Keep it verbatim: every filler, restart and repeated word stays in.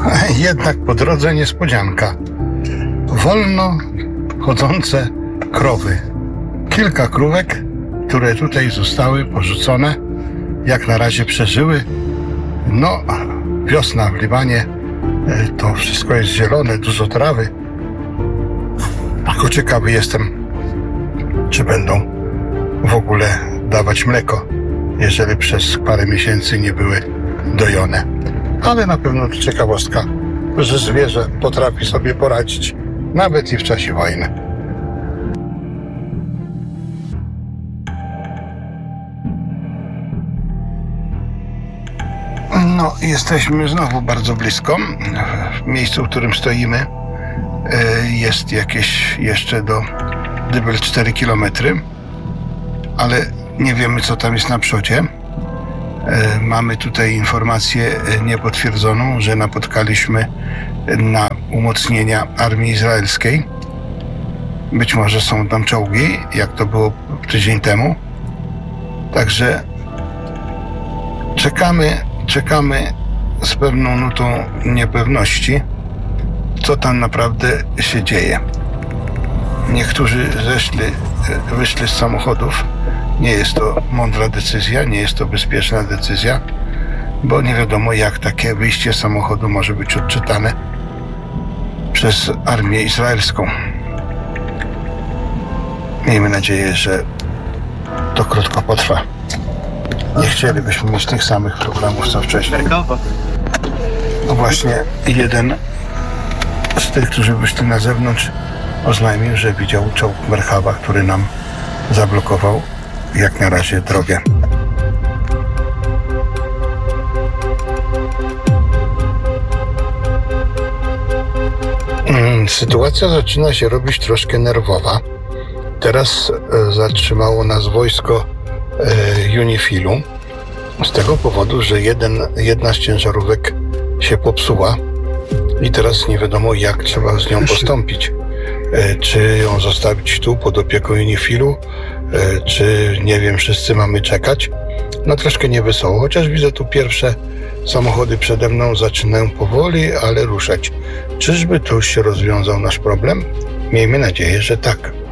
Jednak po drodze niespodzianka. Wolno chodzące krowy. Kilka krówek, które tutaj zostały porzucone, jak na razie przeżyły. No, wiosna w Libanie, to wszystko jest zielone, dużo trawy. Tylko ciekawy jestem, czy będą w ogóle dawać mleko, jeżeli przez parę miesięcy nie były dojone. Ale na pewno to ciekawostka, że zwierzę potrafi sobie poradzić nawet i w czasie wojny. No, jesteśmy znowu bardzo blisko. W miejscu, w którym stoimy, jest jakieś jeszcze do Dybel cztery kilometry, ale nie wiemy, co tam jest na przodzie. Mamy tutaj informację niepotwierdzoną, że napotkaliśmy na umocnienia armii izraelskiej. Być może są tam czołgi, jak to było tydzień temu. Także czekamy, czekamy z pewną nutą niepewności, co tam naprawdę się dzieje. Niektórzy zeszli, wyszli z samochodów. Nie jest to mądra decyzja, nie jest to bezpieczna decyzja, bo nie wiadomo, jak takie wyjście z samochodu może być odczytane przez armię izraelską. Miejmy nadzieję, że to krótko potrwa. Nie chcielibyśmy mieć tych samych problemów, co wcześniej. No właśnie, jeden z tych, którzy wyszli na zewnątrz, oznajmił, że widział czołg Merkawa, który nam zablokował jak na razie drogę. Sytuacja zaczyna się robić troszkę nerwowa. Teraz zatrzymało nas wojsko Unifilu z tego powodu, że jeden, jedna z ciężarówek się popsuła i teraz nie wiadomo, jak trzeba z nią postąpić. Czy ją zostawić tu pod opieką Unifilu, czy nie wiem, wszyscy mamy czekać. No troszkę niewesoło, chociaż widzę tu pierwsze samochody przede mną zaczynają powoli, ale ruszać. Czyżby tu się rozwiązał nasz problem? Miejmy nadzieję, że tak.